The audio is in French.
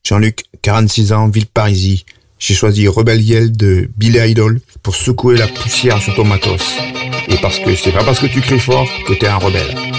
Jean-Luc, 46 ans, Villeparisis. J'ai choisi Rebel Yell de Billy Idol pour secouer la poussière sur ton matos. Et parce que c'est pas parce que tu cries fort que t'es un rebelle.